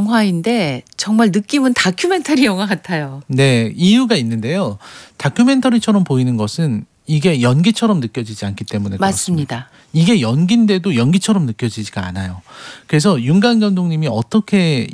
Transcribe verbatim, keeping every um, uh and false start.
영화인데 정말 느낌은 다큐멘터리 영화 같아요. 네, 이유가 있는데요. 다큐멘터리처럼 보이는 것은 이게 연기처럼 느껴지지 않기 때문에 맞습니다. 그렇습니다. 이게 연기인데도 연기처럼 느껴지지가 않아요. 그래서 윤가은 감독님이 어떻게